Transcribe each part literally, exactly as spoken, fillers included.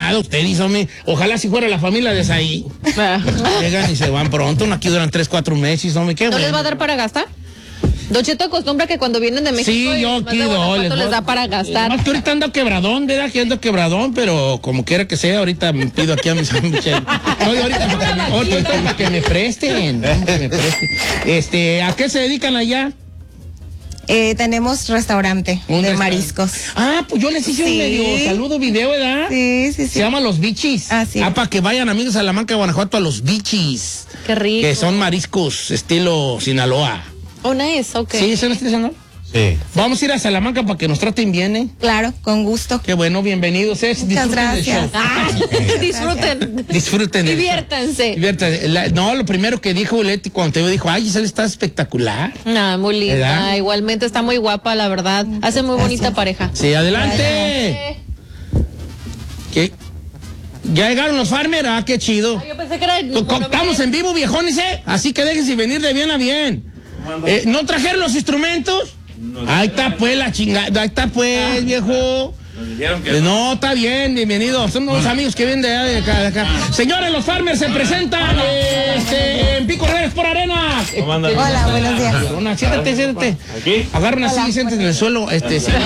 nada ustedes, hombre. Ojalá si fuera la familia de ahí. Llegan y se van pronto, no, aquí duran tres, cuatro meses, hombre, qué ¿No bueno. les va a dar para gastar? Don Cheto acostumbra que cuando vienen de México sí, yo aquí doy, les, les da para gastar. Más que ahorita ando quebradón, ¿verdad? Que ando quebradón, pero como quiera que sea, ahorita me pido aquí a mis amigos. Oye, ahorita para que me, ahorita para que me presten, que me presten. Este, ¿a qué se dedican allá? Eh, tenemos restaurante Un de restaurante. mariscos. Ah, pues yo les hice Sí. un medio saludo video, ¿verdad? Sí, sí, sí. Se llama Los Bichis. Ah, sí. Ah, para que vayan amigos a Salamanca, Guanajuato, a Los Bichis. Qué rico. Que son mariscos estilo Sinaloa. Oh, nice, ok. ¿Sí? ¿Se lo estoy diciendo? Sí. Vamos a ir a Salamanca para que nos traten bien, ¿eh? Claro, con gusto. Qué bueno, bienvenidos. Es, Muchas disfruten del gracias. show. Ah, disfruten. Disfruten. del Diviértanse. show. Diviértanse. La- no, lo primero que dijo Leti cuando te vio, dijo, ay, Giselle está espectacular. Ah, muy linda. ¿Verdad? Igualmente está muy guapa, la verdad. Hace muy bonita pareja. Sí, adelante. ¿Qué? ¿Ya llegaron los farmers? Ah, qué chido. Yo pensé que era... Pues, co- Estamos en vivo, viejones, ¿eh? Así que déjense venir de bien a bien. Eh, ¿No trajeron los instrumentos? Ahí está pues la chingada, ahí está pues, viejo. Eh, No, está bien, bienvenidos. Son unos amigos que vienen de allá, de acá, de acá. Señores, los farmers se presentan este, en Pico Reyes por Arena. ¿Cómo andan? Hola, buenos días. Una, siéntate, siéntate. ¿Aquí? Agarra una silla y siéntate en el suelo. Este, señor.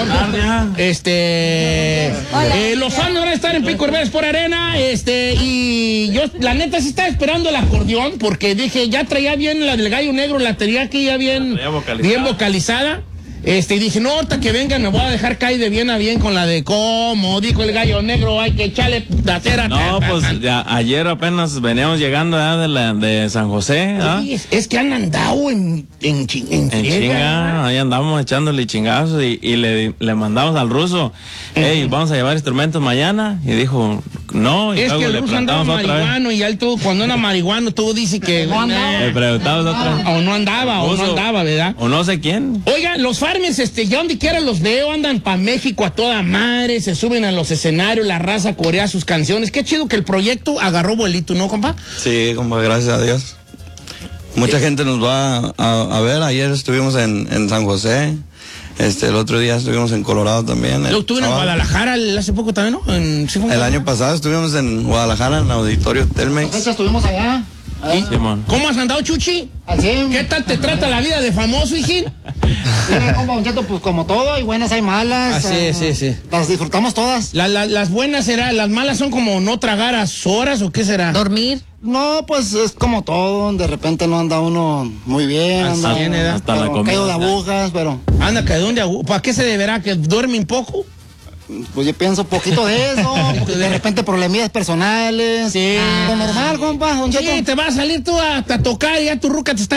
Este. Hola. eh, los fans van a estar en Pico Reyes por Arena. Este, y yo, la neta, sí estaba esperando el acordeón porque dije, ya traía bien la del gallo negro, la tenía aquí ya bien, La traía vocalizada. bien vocalizada. Este, y dije, no, ahorita que vengan me voy a dejar caer de bien a bien con la de cómo dijo el gallo negro, hay que echarle putacera. No, pues ya, ayer apenas veníamos llegando ¿eh? de, la, de San José. ¿ah? Oye, es, es que han andado en, en, chi- en En friega. chinga, ahí andamos echándole chingazos y, y le, le mandamos al ruso, hey, vamos a llevar instrumentos mañana. Y dijo, no, y Es luego que el le ruso andaba preguntamos otra vez. marihuano y él todo, cuando anda marihuano, todo dice que no Le preguntamos otra vez. o no andaba, o no Ruso, andaba, ¿verdad? O no sé quién. Oiga, los farmers, este, ya donde quiera los veo, andan para México a toda madre, se suben a los escenarios, la raza corea sus canciones. Qué chido que el proyecto agarró vuelito, ¿no, compa? Sí, compa, gracias a Dios. Mucha gente nos va a, a ver. Ayer estuvimos en, en San José. Este, el otro día estuvimos en Colorado también. Yo estuve en sábado. Guadalajara el- hace poco también, ¿no? En- ¿sí fue? El año pasado estuvimos en Guadalajara, en el auditorio Telmex. Estuvimos allá. ¿Sí? Simón. ¿Cómo has andado, Chuchi? Así. ¿Qué tal te trata la vida de famoso, hijín? Mira, compa, Don Cheto, pues como todo, hay buenas, hay malas. Ah, sí, eh, sí, sí. Las disfrutamos todas. La- la- las buenas será, las malas son como no tragar a horas o qué será. Dormir. No, pues es como todo. De repente no anda uno muy bien. Hasta Anda, bien, ¿eh? Hasta la pero comida. caído de agujas, pero Anda, que de dónde agu- ¿para qué se deberá? ¿Que duermen poco? pues yo pienso poquito de eso. Porque de repente problemillas personales. Sí. Lo normal, compa, Don Sí, Cheto. te va a salir tú a, a tocar y ya tu ruca te está...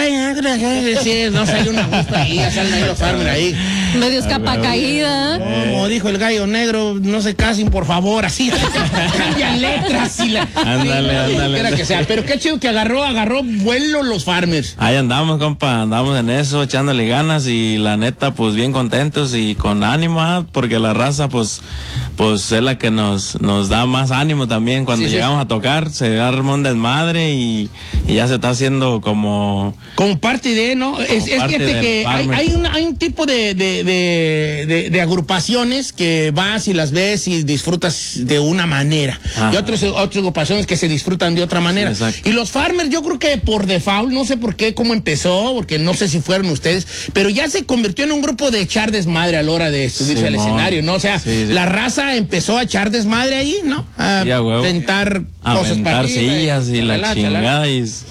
Sí, no sale una gusta ahí, ya salen ahí los farmers ahí. Medio escapa caída. Como dijo el gallo negro, no se casen, por favor, así. Cambian letras y la... Ándale, Sí, ándale. quiera que sea. Pero qué chido que agarró, agarró vuelo los farmers. Ahí andamos, compa, andamos en eso, echándole ganas y la neta, pues bien contentos y con ánimo, ¿ah? Porque la raza, pues, pues es la que nos, nos da más ánimo también cuando Sí, sí. llegamos a tocar, se arma un desmadre y, y ya se está haciendo como... Como parte de, ¿no? Es, es parte fíjate del que hay, farmer. hay, un, hay un tipo de, de, de, de- de agrupaciones que vas y las ves y disfrutas de una manera. Ajá. Y otras otras agrupaciones que se disfrutan de otra manera. Sí, exacto. Y los farmers, yo creo que por default, no sé por qué, cómo empezó, porque no sé si fueron ustedes, pero ya se convirtió en un grupo de echar desmadre a la hora de subirse al Simón. escenario, ¿no? O sea, Sí, sí. la raza empezó a echar desmadre ahí, ¿no? A Sí, a huevo. tentar cosas Aventar para arriba sillas y la chalala, chingada chalala. y... s-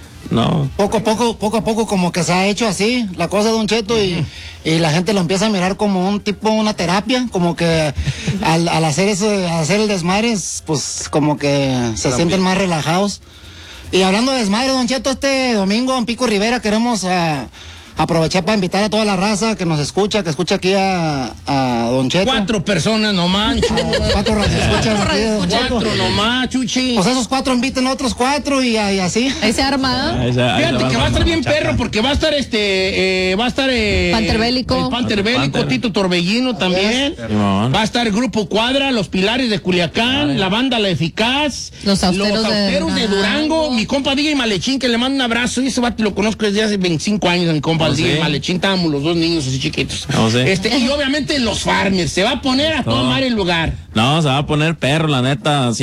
No, Poco a poco, poco a poco como que se ha hecho así la cosa, Don Cheto, y, y la gente lo empieza a mirar como un tipo, una terapia, como que al, al hacer eso, al hacer el desmadre, es, pues como que se sienten más relajados. Y hablando de desmadre, Don Cheto, este domingo en Pico Rivera queremos ah, aprovechar para invitar a toda la raza que nos escucha, que escucha aquí a, a Don Cheto. Cuatro personas nomás. Cuatro radioescuchas aquí de Don Cheto. Cuatro nomás, Chuchi. Pues esos cuatro inviten a otros cuatro y, y así. Ahí se arma. ahí se- ahí se Fíjate que va a estar bien muchacha. perro porque va a estar este, eh, va a estar eh, Panterbélico. el Panterbélico, Panther. Tito Torbellino también. Simón. Va a estar el Grupo Cuadra, Los Pilares de Culiacán, la banda La Eficaz, Los Austeros de Austeros de Durango, Durango. mi compa D J Malechín, que le mando un abrazo, y ese vato lo conozco desde hace veinticinco años, mi compa Oh, el D J sí. Malechín, estábamos los dos niños así chiquitos. Oh, sí. Este, y obviamente los farmers, se va a poner a Oh. tomar el lugar. No, se va a poner perro, la neta.